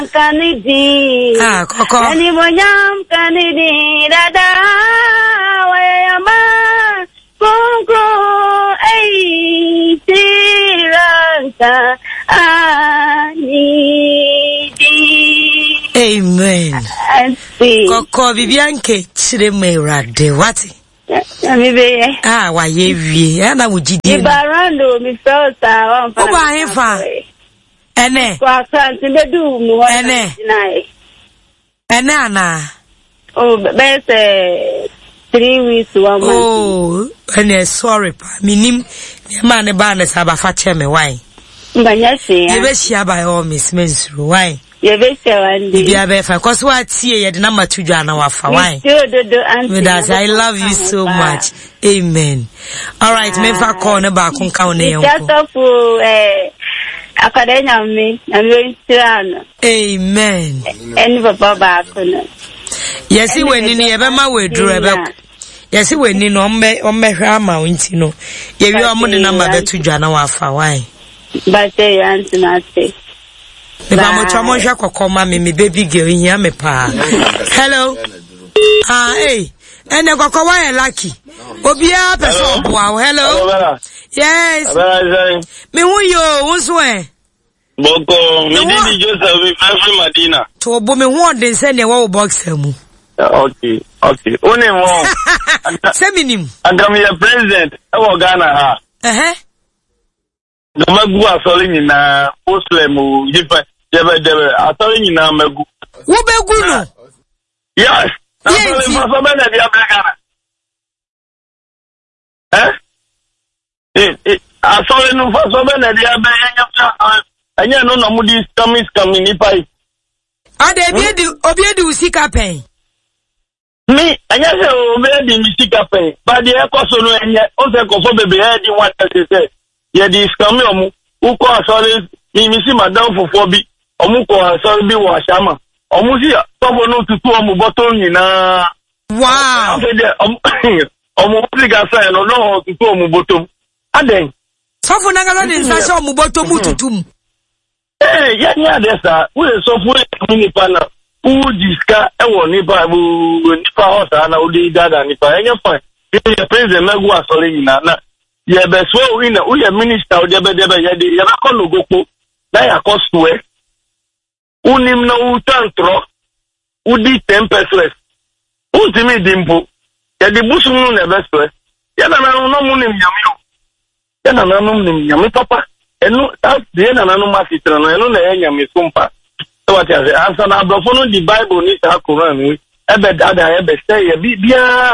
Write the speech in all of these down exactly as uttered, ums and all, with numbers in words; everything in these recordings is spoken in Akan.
kanidi. Ah, Koko. Animonyam kanidi dada wayama kunku ei tiranta anidi. Amen. Koko Bibianke chireme rade wati. Amibe. Ah, wa ye wie. Ana wujidi. Ibarando mi sosa wa mfana. Oba hefa. Ene. Kwa kanti bedu mi wa. Ene. Ene ana. Oh, bese three weeks one month. Oh, ene sorry pa. Minim ma ne ba ne saba fa cheme why. Mbanya se ya. Ye be shia by all miss mensuru why. Ye be shia wandi. Bia be fa cause what tie ye de na matudwa na wafa why. I love you so much. Amen. All right, me fa call ne ba kon ka one yenko. Just for eh akadenya me na me tirano. Amen. Eni papa ba kono. Yes, when ni ye be ma weduru ebe. Yes, when ni no mbe ommehwe ama wonti no. Ye wi omo de na ma betudwa na wafa why. But say auntie na say. Me ba mo chamo hwe kokoma me me baby girl hia me pa. Hello. Ah, hey. Ene kokko wa lucky. Obia person oboa. Hello. Yes. Me hu yo, wonso e. Boko, me di Joseph me from Medina. To bo me hu odin se ne wo box mu. Okay, okay. One mo. Seminim. Agam ya president e wo Ghana ha. Eh eh. No magu asole nyina Muslim yifa debe debe asole nyina magu. Wo begu no. Yes. Asole mo so be na dia Ghana. Eh? Eh, asole no fa so be na dia be nya anya no no mudi scamming scamming ni pai. Ade bi di obi edi usika pen. Me anya se obi edi mi sika pen. Ba di e koso no enya o se ko fo bebe e di one thirty say. Ye di scamming omu uko asole mi mi si madam fofo bi omu ko asole bi wo ashama. Omu si tobo no tutu omu bottle nyina. Wow. Omu sika say no no tutu omu bottom. Aden. Sofo na ngalo ni nsa se omu bottom tutum. Eh, yeah, yeah, that's that. We so for any pana. Who diska e wo ni ba bu ni pa hosa na odi dada ni pa. Enya fine. The president na go asole nyina na. Ye be so we na we minister o de be de be ye de ye ba ko no goko. Na ya ko suwe. Unim na utantro. Udi ten pesos. Untimi dimpo. Ye di busu nu na be suwe. Ya na na no mu nim nyame o. Ya na na no nim nyame papa. Enu that the na no masitra no enu na enya me sumpa so what you say answer na brofo no the Bible ni sa Quran we ebe dada ebe say ye bibia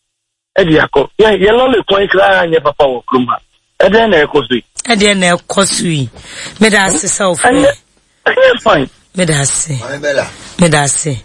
e di akọ ye ye lo le kon kra anya papa wo kruma e de na ekosui e de na ekosui me da se self anya fine me da se me da se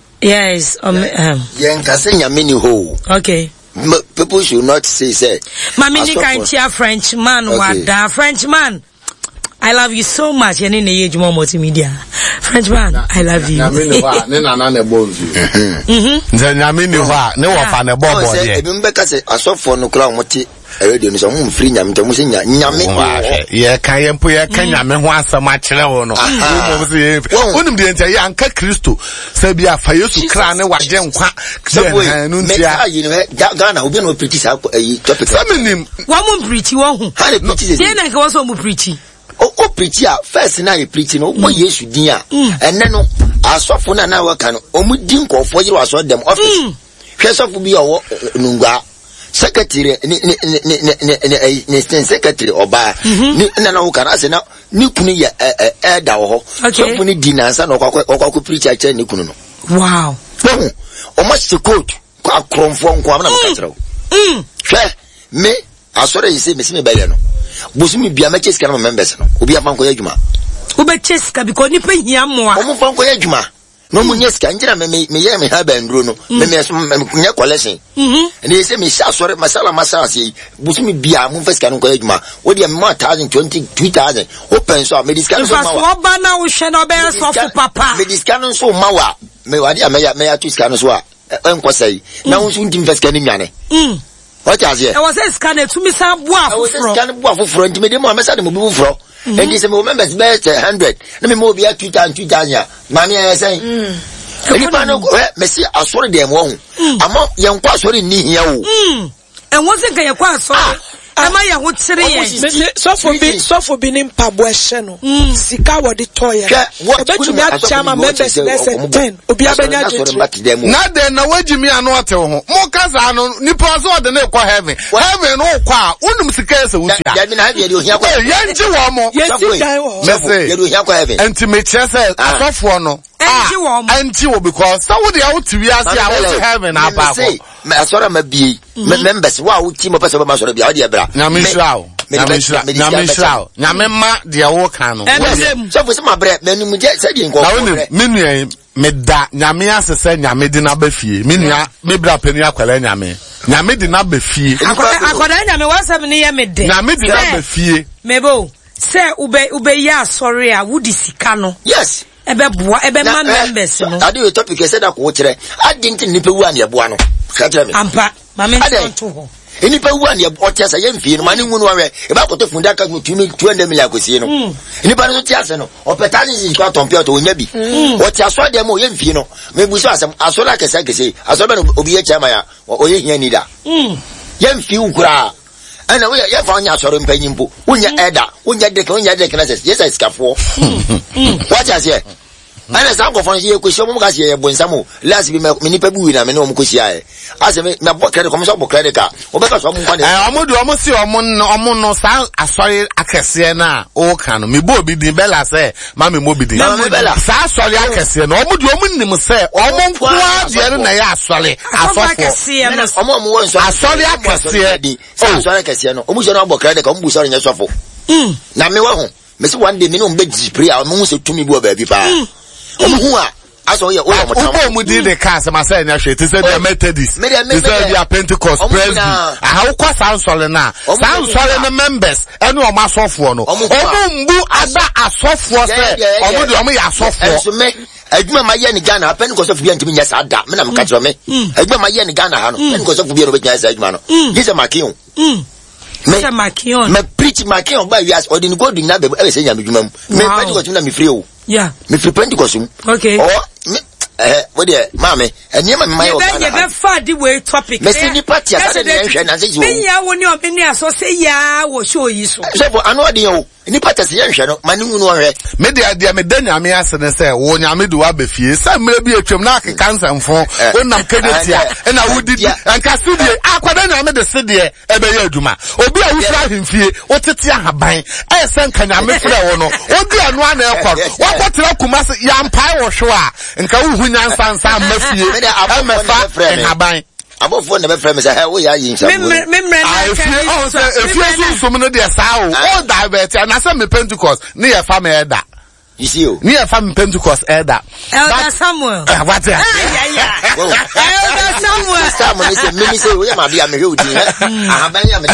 yes um ye nka se nyame ni ho okay. People should not say say Mami ni kan chia French man wada French man I love you so much. Yani ne yejuma multimedia. French man, I love you. Nyame ne wa, ne nana ne bonzu. Mhm. Nze nyame ne wa, ne wo fa ne bobo de. Ebi mbeka se asofo no kra omote radio no so mu free nyame to mu se nyame. Ye kan ye mpo ye kan nyame ho asem a kire wo no. Mo se onim de ntia ye anka Kristo. Se bia fa Yesu kra ne waje nkwa. Se no ntia. Me yi no Ghana obi no preach sa yi topic. Seminim. Wa mu preach wo hu. Ha ne preach. Dey na ke wo so mu preach. O o preach ya first na you preach no wo Yesu din a enne no asofo na na waka no omu din kofo yiro aso dem office hwe sofo bi owo nungwa secretary ni ni ni ni ni secretary oba ni na na waka na se na ni kunu ya e da wo ho sofo ni din ansa na okwa okwa preach a che ni kunu no wow no o ma se coat kwa kromfo nkwa na mka kire wo mm hwe me asore yise me se me bele no busumi bia ma cheska na members no obi afanko yadwuma ube cheska because ni pe hia moa omo fanko yadwuma no mu nyeska njira me me ye me ha banduro no me me nya collection mhm and you say me sha sore masala masala say busumi bia mu feska no ko yadwuma wo dia me one thousand twenty two thousand open so me diska no so ma wa ba na wo hwe na be so fu papa me diska no so ma wa me wa dia me ya me ya tu diska no so a enko sai na wo so ndim feska ni nwane mm what is here? I was a scanner to me some bois. I was a scanner bois for front. Me demo, I must have moved for. and this members best one hundred let me move here two thousand two thousand mami I say nipa no Messi asori dem won ama yen kwa asori ni hia o and won say kan kwa asori ama ya ho kire yen so for be so for be nim pabo ehye no sika wodi toya obetumi achama members less ten obi abanya tete na den na wagimi ano ate ho mo kasa no nipa so de na kwa heaven heaven no kwa unum sika ese wusia ya bi na ya de ohia kwa yenji wo mo ya de ohia kwa heaven enti me chese asofo no enji wo mo enji wo because so we dey out to ase a wo heaven aba ko me asora ma bi members wa wo team person ba ma soro bia wo de bra nyame shrao nyame shrao nyame shrao nyame ma de wo kan no so for some bre menum je se de nko na woni menua me da nyame asese nyame di na ba fie menua me bra pani akwala nyame nyame di na ba fie akoda nyame wasam ne ye me de nyame di na ba fie mebo se ube ube ya sorry a wudi sika no yes ebe boa ebe man members no ade we topic e say da ko kire adinti nipa wu an ye boa no ka kire me ampa mama nto ho enipa wu an ye boa tiasa ye mfie no mane ngunu awe e ba ko to funda ka tumi two hundred million akosi no enipa no tiasa no opetani zi kwa tompio to onya bi o tiaso de mo ye mfie no me bu so asem asola kese kese asola no obi ye chama ya o ye hia ni da ye mfie ukura ana we ye fa onya soro mpanyimpo unya eda unya de ka unya de ka nase yes iskafo what is here ana sa ko fon ye ko so mo ka se ye bonsamo last bi me nipa bu wi na me no mo ko sia e ase me me bo credit ko so bo credit ka o be ka so mo kwa de eh omodu omo si omo omo no sa asori akese na o kan no me bo bi din bella se ma me mo bi din sa asori akese na omodu omo nim se omo kwa de na ya asori asofo omo omo won so asori akese di sa asori akese no omo so no bo credit ka mo bu so nya sofo na me wa ho me se one day me no be jipri a mo se tumi bu ba bi pa omo hu a aso ye o mo tam o mo di de cars ma say na hwe ti say the Methodist ti say the Pentecost Presby ah o kwa sansole na sansole na members ene o ma asofo no o mo mbu ada asofo say o mo de o mo ya asofo so me adwuma ma ye ni Ghana Pentecost of bia ntimi nya sa da me na me ka kire me adwuma ma ye ni Ghana ha no Pentecost of bia no be nya sa adwuma no gise makion me makion me preach makion ba wi as odin go din na be e say nya me dwuma me Pentecost na me free o yeah me free Pentecost okay oh eh what there mama eni ma me ya be be fa di we topic me see ni party asa na hwe na say you me ya woni o me ni aso say ya wo show yi so so for anu ade o ni party say hwe no mani hunu hwe me de ade me danya me ase ne say wo nyame do wa be fie say mre bi etwem na akeka nsamfo wonam kedetia na wudidi anka sidie akwada nyame de sidie e be ya aduma obi a wufra hemfie wotete ahaban e say nka nyame frɛ wo no odi anu ana ekɔ wakɔtera kuma se ya mpai wo hwe a nka wu nyansa nsa mafie amefa enhaban abofo na be frɛ me say he wo ya yin nsa me me me I feel oh say if you so no dey sao o divert and say me Pentecost ne ya fa me eda you see o ne ya fa me Pentecost eda Elder Samuel what yeah yeah Elder Samuel Samuel say me say we ma bia me hwe odi ahaban ya me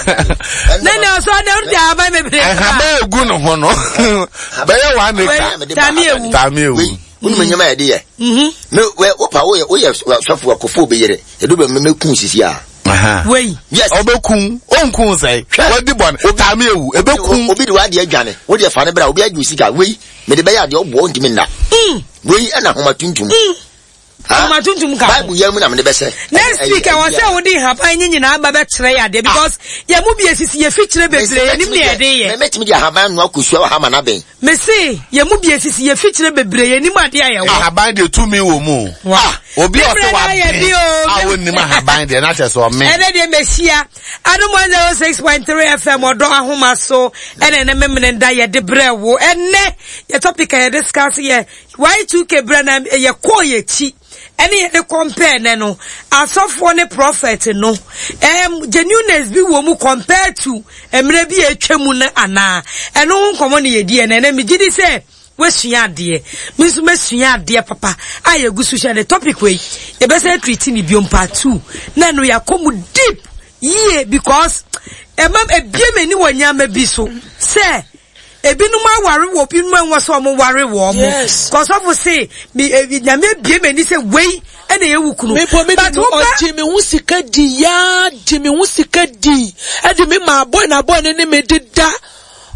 ba na na so na odi ahaban me bre ahaban egu no ho no be ya wa me ka tamiewu tamiewu unu menyama ya de ye mhm me we opa wo ye wo ye swafu akofo be yere e do be me kun sisi a aha wey yes obekun onkun say wodi bon tamiewu ebekun obi de wa de adwane wo de fa ne bra obi adu sika wey me de be ya de obo ntimi nna mhm wey ana homa tuntum homa tuntum ka bible ya mu na me de be se next week I was say wo de haban nyinyina aba be kire ya de because ya mu bi esisi ye fikire bebre nim ne ye de ye me metimi de haban no akosu wa hama na ben me say ya mu bi esisi ye fikire bebre ye nim ade aye wo haban de tumi wo mu ah obi o se wa a woni ma haban de na chese o me ene de mehia adu one oh six point three F M odo ahoma so ene ne memene nda ye de bre wo ene ye topic ye discuss ye Y two K bre na ye ko ye chi ene ye de compare ne no asofo ne prophet no em genuineness bi wo mu compare to emre bi etwemu na ana eno nkomo ne ye die ne ne me gidi se wesua ade me so mesua ade papa aye gusu sha the topic we e be say treat ni biom part two na no ya come deep yeah because e mam e bie mani wanyama bi so say ebinum aware wo binum enwo so mo ware wo mo cause of say me nyame bie mani say wei ene ye wukunu but o Jimmy hu sika di ya Jimmy hu sika di e di me ma boy na boy ne me dida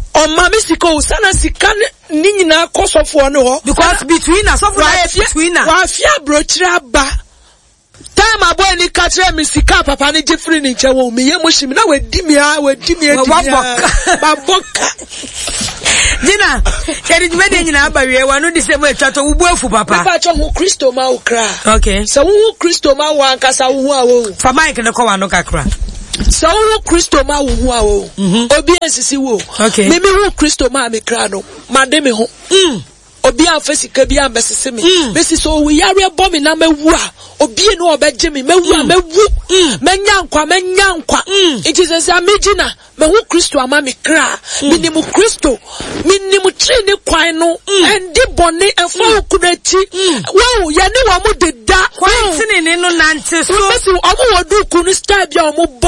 on mama sika sana sika ni nyina kosofo no ho because between us of between us wa fia brochira ba time aboy ni katre mi sika papa ni jefri ni nche wo mi ye mo shimi na we di mi a we di mi e di ba boka Dina eri me de nyina abawe wa no de se mo etwato wo buafu papa papa cho hu Kristo ma ukra okay so hu Kristo ma wa nkasa wo hu awo fa mike ne ko wa no kakra so hu Kristo ma wo hu awo obi ensisi wo me me hu Kristo ma me kra no ma de me ho mm obi afesika bi ambesese me besi so we yare bo me na mewu a obi no obeje me mewu a mewu menya nkwa menya nkwa it is a amegina me hu Kristo ama me kra minimu Kristo minimu tri ni kwan no endi bone efo kunati wow ye ni wa mu deda kwan sini ni no nante so besi omo wodu kunu star bia omo